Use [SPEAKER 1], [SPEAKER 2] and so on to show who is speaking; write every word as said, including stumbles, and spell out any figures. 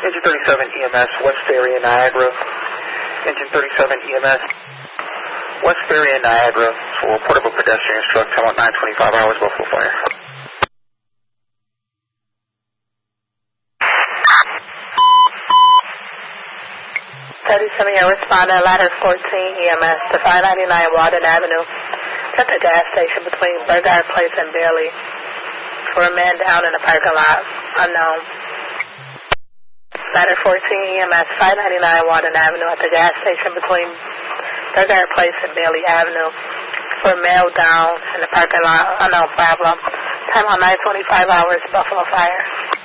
[SPEAKER 1] Engine thirty-seven E M S, West Ferry in Niagara. Engine thirty-seven E M S, West Ferry in Niagara for a report of a pedestrian struck, time out nine twenty-five hours, Buffalo Fire.
[SPEAKER 2] thirty-seven, you're responding to ladder fourteen E M S to five ninety-nine Walden Avenue. At the gas station between Burgard Place and Bailey for a man down in the parking lot. Unknown. Ladder fourteen E M S, five ninety-nine Walden Avenue at the gas station between Burgard Place and Bailey Avenue for a male down in the parking lot. Unknown problem. Time on nine twenty-five hours, Buffalo Fire.